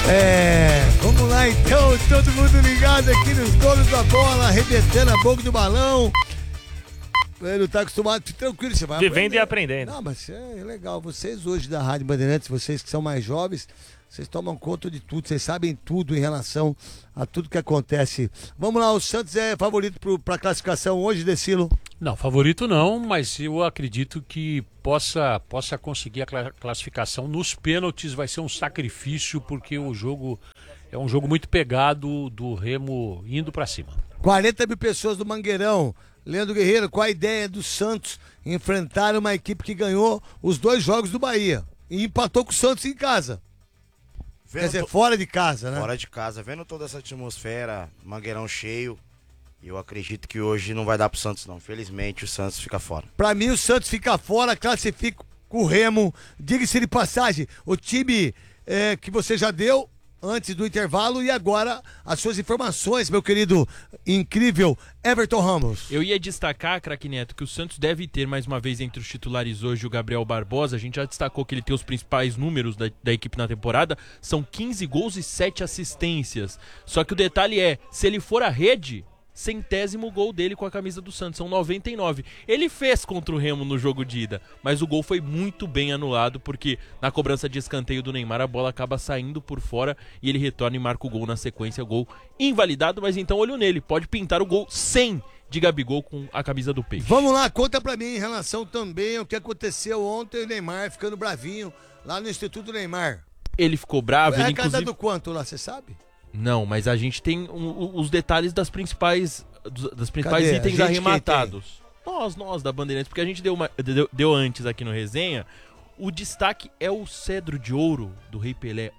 Vamos lá então, todo mundo ligado aqui nos donos da bola, arrebentando a boca do balão. Ele não tá acostumado, tranquilo, você vai vivendo e aprendendo. Não, mas é legal, vocês hoje da Rádio Bandeirantes, vocês que são mais jovens, vocês tomam conta de tudo, vocês sabem tudo em relação a tudo que acontece. Vamos lá, o Santos é favorito para a classificação hoje, Decilo? Não, favorito não, mas eu acredito que possa conseguir a classificação. Nos pênaltis vai ser um sacrifício, porque o jogo é um jogo muito pegado do Remo indo para cima. 40 mil pessoas do Mangueirão. Leandro Guerreiro, qual a ideia do Santos enfrentar uma equipe que ganhou os 2 jogos do Bahia e empatou com o Santos em casa? Quer dizer, fora de casa, né? Fora de casa, vendo toda essa atmosfera, Mangueirão cheio, eu acredito que hoje não vai dar pro Santos não. Infelizmente o Santos fica fora. Pra mim o Santos fica fora, classifica com o Remo. Diga-se de passagem, o time que você já deu antes do intervalo e agora as suas informações, meu querido, incrível Everton Ramos. Eu ia destacar, craque Neto, que o Santos deve ter mais uma vez entre os titulares hoje o Gabriel Barbosa. A gente já destacou que ele tem os principais números da equipe na temporada, são 15 gols e 7 assistências. Só que o detalhe é, se ele for à rede, 100º gol dele com a camisa do Santos, são 99. Ele fez contra o Remo no jogo de ida, mas o gol foi muito bem anulado, porque na cobrança de escanteio do Neymar, a bola acaba saindo por fora e ele retorna e marca o gol na sequência, gol invalidado, mas então olho nele, pode pintar o gol 100 de Gabigol com a camisa do Peixe. Vamos lá, conta pra mim em relação também ao que aconteceu ontem, o Neymar ficando bravinho lá no Instituto Neymar. Ele ficou bravo, ele inclusive... do quanto lá, você sabe? Não, mas a gente tem os detalhes das principais itens arrematados. Nós da Bandeirantes, porque a gente deu antes aqui no Resenha. O destaque é o cedro de ouro do Rei Pelé,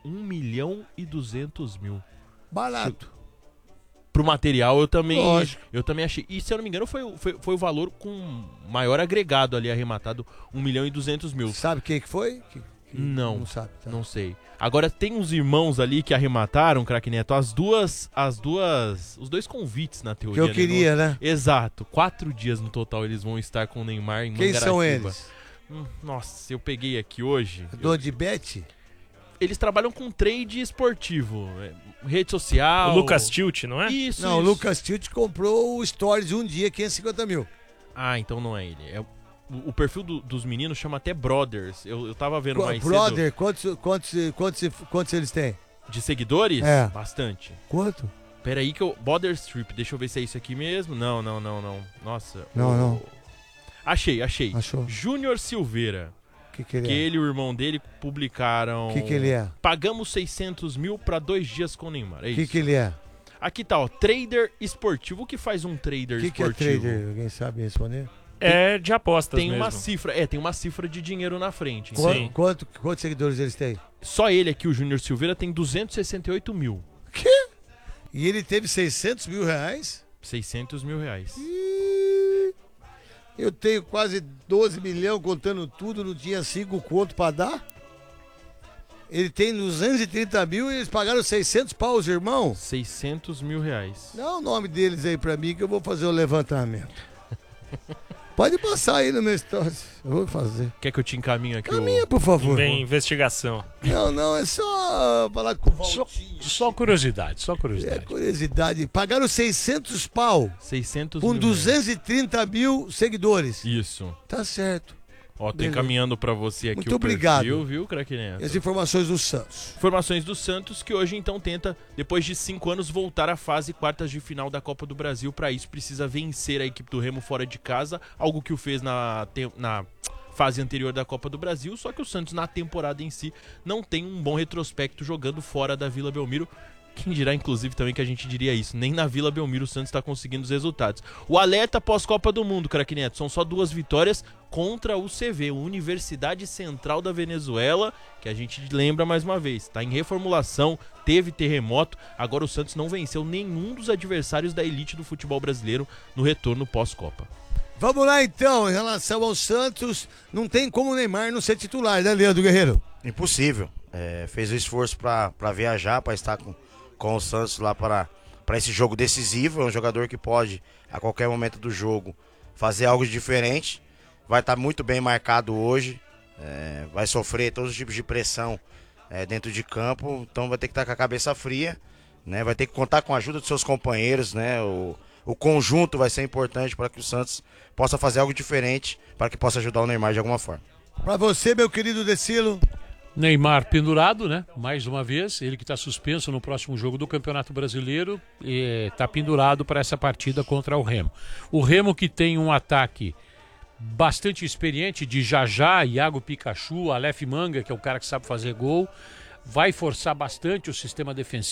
1.200.000. Barato. Pro material eu também achei. E se eu não me engano foi o valor com maior agregado ali arrematado, 1.200.000. Sabe quem que foi? Não sabe, tá. Não sei. Agora tem uns irmãos ali que arremataram, craque Neto, os 2 convites na teoria. Que eu queria, né? Exato. 4 dias no total eles vão estar com o Neymar em Mangaratiba. Quem são eles? Nossa, eu peguei aqui hoje. Dono de bet? Eles trabalham com trade esportivo, rede social. O Lucas Tilt, não é? Isso. Não, o Lucas Tilt comprou o Stories um dia, 550 mil. Ah, então não é ele. O perfil dos meninos chama até Brothers. Eu tava vendo mais Brother, cedo. quantos eles têm? De seguidores? É. Bastante. Quanto? Peraí que Border Strip, deixa eu ver se é isso aqui mesmo. Não. Nossa. Não. Achei. Achou? Júnior Silveira. Que ele é? Ele e o irmão dele publicaram... Que ele é? Pagamos 600 mil pra 2 dias com o Neymar. É isso. Que ele é? Aqui tá, ó. Trader esportivo. O que faz um trader esportivo? Que é trader? Alguém sabe responder? É de apostas tem mesmo. Uma cifra, tem uma cifra de dinheiro na frente. Sim. Quantos seguidores eles têm? Só ele aqui, o Júnior Silveira, tem 268 mil. Quê? E ele teve 600 mil reais? 600 mil reais. Eu tenho quase 12 milhões contando tudo, não tinha 5 conto pra dar? Ele tem 230 mil e eles pagaram 600 pau, os irmãos? 600 mil reais. Dá o nome deles aí pra mim que eu vou fazer o levantamento. Pode passar aí no meu story. Eu vou fazer. Quer que eu te encaminhe aqui? Caminha, por favor. Vem investigação. Não, é só falar com o Valtinho. Só curiosidade. É curiosidade. Pagaram 600 pau. 600 com mil 230 mil seguidores. Isso. Tá certo. Ó, tô encaminhando pra você aqui muito o obrigado. perfil, viu, craque Neto? E as informações do Santos. Informações do Santos, que hoje então tenta, depois de 5 anos, voltar à fase quartas de final da Copa do Brasil. Para isso precisa vencer a equipe do Remo fora de casa, algo que o fez na fase anterior da Copa do Brasil, só que o Santos na temporada em si não tem um bom retrospecto jogando fora da Vila Belmiro. Quem dirá, inclusive, também que a gente diria isso. Nem na Vila Belmiro o Santos está conseguindo os resultados. O alerta pós-Copa do Mundo, craque Neto, são só 2 vitórias contra o CV, Universidade Central da Venezuela, que a gente lembra mais uma vez. Está em reformulação, teve terremoto, agora o Santos não venceu nenhum dos adversários da elite do futebol brasileiro no retorno pós-Copa. Vamos lá então, em relação ao Santos, não tem como o Neymar não ser titular, né, Leandro Guerreiro? Impossível. Fez o esforço para viajar, para estar com o Santos lá para esse jogo decisivo. É um jogador que pode, a qualquer momento do jogo, fazer algo diferente. Vai estar muito bem marcado hoje. Vai sofrer todos os tipos de pressão dentro de campo, então vai ter que estar com a cabeça fria, né? Vai ter que contar com a ajuda dos seus companheiros, né? O conjunto vai ser importante para que o Santos possa fazer algo diferente, para que possa ajudar o Neymar de alguma forma. Pra você, meu querido Decilo. Neymar pendurado, né? Mais uma vez, ele que está suspenso no próximo jogo do Campeonato Brasileiro, está pendurado para essa partida contra o Remo. O Remo que tem um ataque bastante experiente de Jajá, Iago Pikachu, Aleph Manga, que é o cara que sabe fazer gol, vai forçar bastante o sistema defensivo.